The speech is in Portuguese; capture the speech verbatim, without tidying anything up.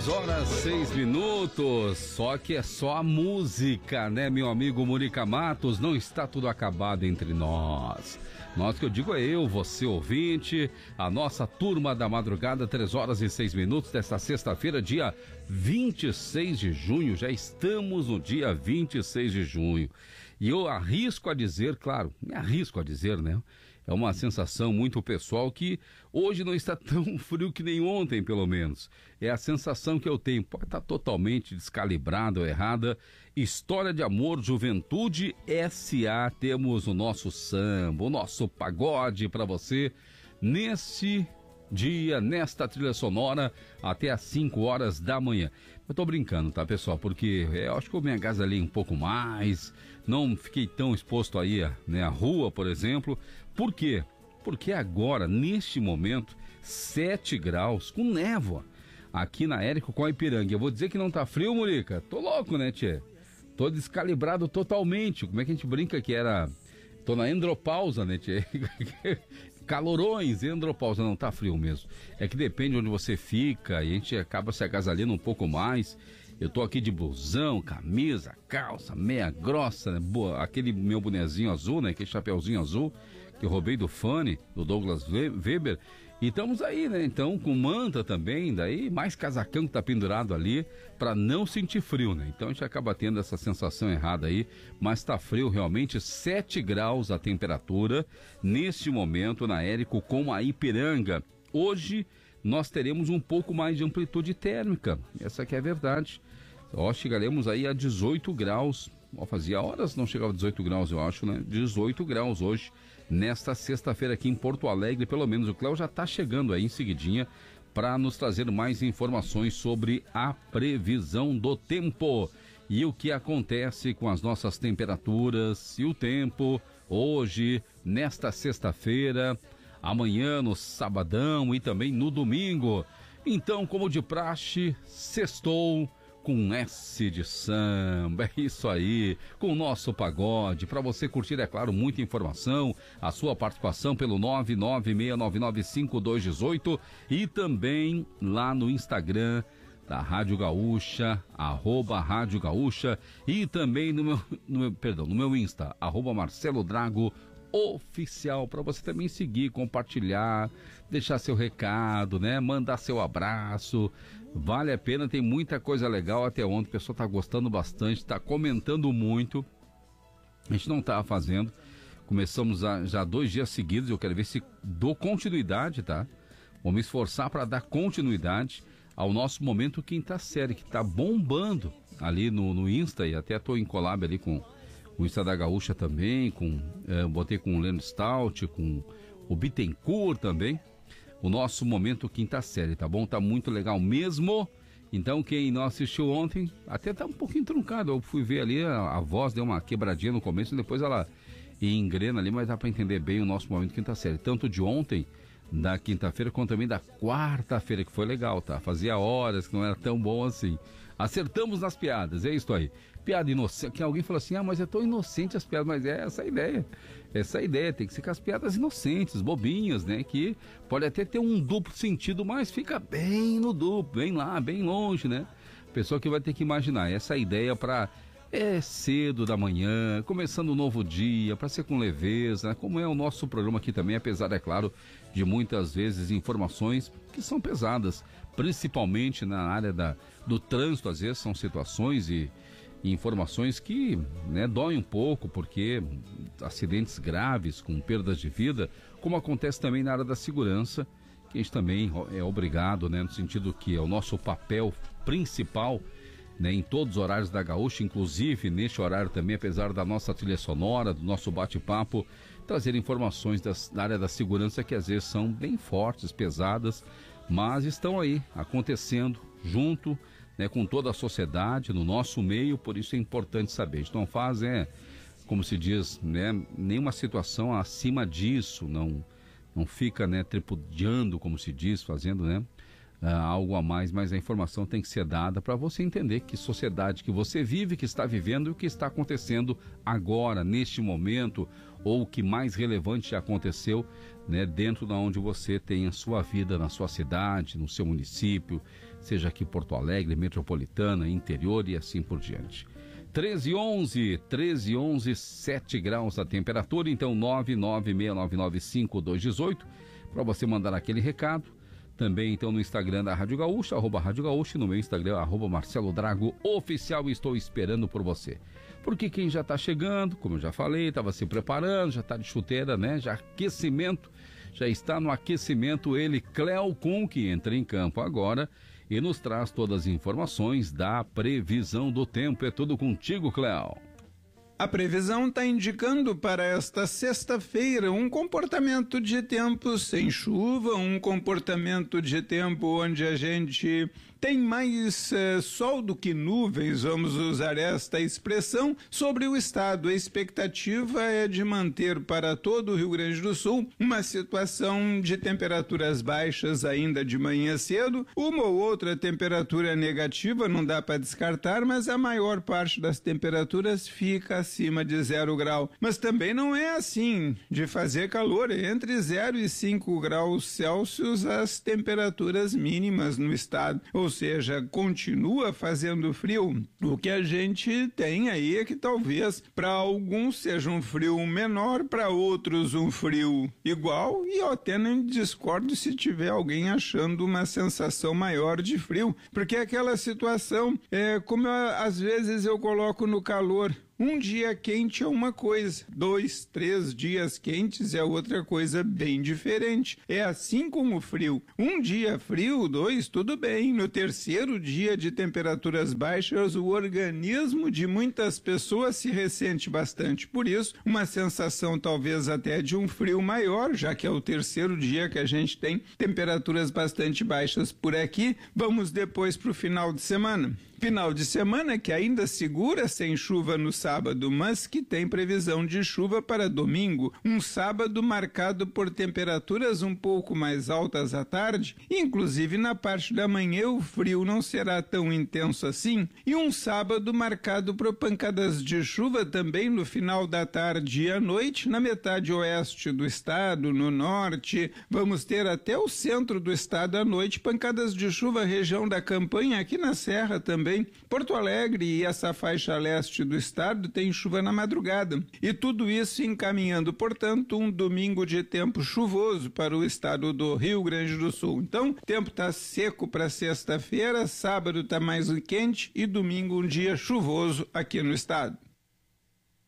dez horas, seis minutos, só que é só a música, né, meu amigo Murica Matos? Não está tudo acabado entre nós. Nós que eu digo é eu, você ouvinte, a nossa turma da madrugada, três horas e seis minutos desta sexta-feira, dia vinte e seis de junho, já estamos no dia vinte e seis de junho. E eu arrisco a dizer, claro, me arrisco a dizer, né? É uma sensação muito pessoal que hoje não está tão frio que nem ontem, pelo menos. É a sensação que eu tenho. Pode estar totalmente descalibrada ou errada. História de amor, juventude, S A. Temos o nosso samba, o nosso pagode para você nesse dia, nesta trilha sonora, até às cinco horas da manhã. Eu tô brincando, tá, pessoal? Porque é, eu acho que eu me agasalhei um pouco mais, não fiquei tão exposto aí, né, à rua, por exemplo. Por quê? Porque agora, neste momento, sete graus, com névoa, aqui na Érico com a Ipiranga. Eu vou dizer que não tá frio, Murica? Tô louco, né, tchê? Tô descalibrado totalmente. Como é que a gente brinca que era... Tô na andropausa, né, tchê? Calorões, andropausa, não tá frio mesmo. É que depende de onde você fica e a gente acaba se agasalhando um pouco mais. Eu tô aqui de blusão, camisa, calça, meia grossa, né? Boa, aquele meu bonezinho azul, né? Aquele chapeuzinho azul que eu roubei do Fanny, do Douglas Weber. E estamos aí, né? Então, com manta também, daí mais casacão que tá pendurado ali para não sentir frio, né? Então a gente acaba tendo essa sensação errada aí, mas tá frio realmente, sete graus a temperatura neste momento na Érico com a Ipiranga. Hoje nós teremos um pouco mais de amplitude térmica, essa aqui é a verdade. Ó, chegaremos aí a dezoito graus. Ó, fazia horas não chegava a dezoito graus, eu acho, né? dezoito graus hoje, nesta sexta-feira aqui em Porto Alegre, pelo menos. O Cléo já está chegando aí em seguidinha para nos trazer mais informações sobre a previsão do tempo e o que acontece com as nossas temperaturas e o tempo hoje, nesta sexta-feira, amanhã no sabadão e também no domingo. Então, como de praxe, sextou com S de samba, é isso aí, com o nosso pagode, para você curtir, é claro, muita informação, a sua participação pelo nove nove seis nove nove cinco dois um oito e também lá no Instagram da Rádio Gaúcha, arroba Rádio Gaúcha, e também no meu, no meu, perdão, no meu Insta, arroba Marcelo Drago Oficial, para você também seguir, compartilhar, deixar seu recado, né? Mandar seu abraço. Vale a pena, tem muita coisa legal. Até ontem o pessoal tá gostando bastante, tá comentando muito. A gente não tá fazendo. Começamos a, já dois dias seguidos. Eu quero ver se dou continuidade, tá? Vou me esforçar para dar continuidade ao nosso Momento Quinta Série, que tá bombando ali no, no Insta, e até tô em collab ali com o Insta da Gaúcha também, com, é, botei com o Leandro Stout, com o Bittencourt também, o nosso Momento Quinta Série, tá bom? Tá muito legal mesmo. Então quem não assistiu ontem, até tá um pouquinho truncado, eu fui ver ali, a, a voz deu uma quebradinha no começo e depois ela engrena ali, mas dá para entender bem o nosso Momento Quinta Série, tanto de ontem, da quinta-feira, quanto também da quarta-feira, que foi legal, tá? Fazia horas que não era tão bom assim. Acertamos nas piadas, é isso aí. Piada inocente, que alguém falou assim, ah, mas é tão inocente as piadas, mas é essa a ideia. Essa a ideia, tem que ser com as piadas inocentes, bobinhas, né? Que pode até ter um duplo sentido, mas fica bem no duplo, bem lá, bem longe, né? Pessoa que vai ter que imaginar, essa é a ideia para... É cedo da manhã, começando um novo dia, para ser com leveza, né? Como é o nosso programa aqui também, apesar, é claro, de muitas vezes informações que são pesadas, principalmente na área da, do trânsito. Às vezes são situações e, e informações que, né, doem um pouco, porque acidentes graves com perdas de vida, como acontece também na área da segurança, que a gente também é obrigado, né, no sentido que é o nosso papel principal, né, em todos os horários da Gaúcha, inclusive neste horário também, apesar da nossa trilha sonora, do nosso bate-papo, trazer informações das, da área da segurança que às vezes são bem fortes, pesadas, mas estão aí, acontecendo junto, né, com toda a sociedade, no nosso meio, por isso é importante saber. A gente não faz, é, como se diz, né, nenhuma situação acima disso, não, não fica, né, tripudiando, como se diz, fazendo, né, Uh, algo a mais, mas a informação tem que ser dada para você entender que sociedade que você vive, que está vivendo e o que está acontecendo agora, neste momento, ou o que mais relevante já aconteceu, né, dentro da onde você tem a sua vida, na sua cidade, no seu município, seja aqui Porto Alegre, metropolitana, interior e assim por diante. treze e onze, treze e onze, sete graus a temperatura, então nove nove seis nove nove cinco dois um oito, para você mandar aquele recado. Também então no Instagram da Rádio Gaúcha, arroba Rádio Gaúcha, e no meu Instagram, arroba Marcelo Drago Oficial, estou esperando por você. Porque quem já está chegando, como eu já falei, estava se preparando, já está de chuteira, né? Já aquecimento, já está no aquecimento ele, Cléo Kuhn, que entra em campo agora e nos traz todas as informações da previsão do tempo. É tudo contigo, Cléo. A previsão está indicando para esta sexta-feira um comportamento de tempo sem chuva, um comportamento de tempo onde a gente tem mais eh, sol do que nuvens, vamos usar esta expressão, sobre o estado. A expectativa é de manter para todo o Rio Grande do Sul uma situação de temperaturas baixas ainda de manhã cedo, uma ou outra temperatura negativa, não dá para descartar, mas a maior parte das temperaturas fica acima de zero grau. Mas também não é assim de fazer calor, entre zero e cinco graus Celsius as temperaturas mínimas no estado, ou seja, continua fazendo frio. O que a gente tem aí é que talvez para alguns seja um frio menor, para outros um frio igual, e eu até nem discordo se tiver alguém achando uma sensação maior de frio, porque aquela situação é como eu, às vezes eu coloco no calor. Um dia quente é uma coisa, dois, três dias quentes é outra coisa bem diferente. É assim com o frio. Um dia frio, dois, tudo bem. No terceiro dia de temperaturas baixas, o organismo de muitas pessoas se ressente bastante. Por isso, uma sensação talvez até de um frio maior, já que é o terceiro dia que a gente tem temperaturas bastante baixas por aqui. Vamos depois para o final de semana. Final de semana que ainda segura sem chuva no sábado, mas que tem previsão de chuva para domingo. Um sábado marcado por temperaturas um pouco mais altas à tarde, inclusive na parte da manhã o frio não será tão intenso assim. E um sábado marcado por pancadas de chuva também no final da tarde e à noite, na metade oeste do estado, no norte. Vamos ter até o centro do estado à noite, pancadas de chuva, região da Campanha, aqui na Serra também. Porto Alegre e essa faixa leste do estado tem chuva na madrugada. E tudo isso encaminhando, portanto, um domingo de tempo chuvoso para o estado do Rio Grande do Sul. Então, o tempo está seco para sexta-feira, sábado está mais quente e domingo um dia chuvoso aqui no estado.